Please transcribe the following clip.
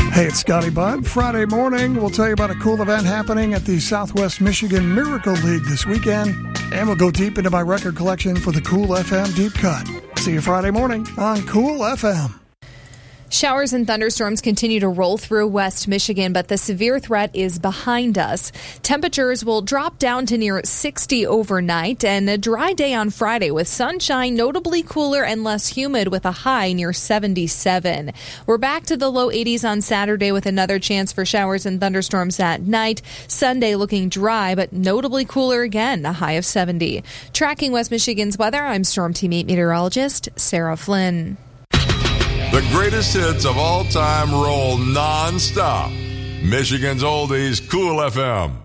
Hey, it's Scotty Budd. Friday morning, we'll tell you about a cool event happening at the Southwest Michigan Miracle League this weekend. And we'll go deep into my record collection for the Cool FM Deep Cut. See you Friday morning on Cool FM. Showers and thunderstorms continue to roll through West Michigan, but the severe threat is behind us. Temperatures will drop down to near 60 overnight, and a dry day on Friday with sunshine, notably cooler and less humid with a high near 77. We're back to the low 80s on Saturday with another chance for showers and thunderstorms at night. Sunday looking dry, but notably cooler again, a high of 70. Tracking West Michigan's weather, I'm Storm Team 8 meteorologist Sarah Flynn. The greatest hits of all time roll non-stop. Michigan's Oldies, Cool FM.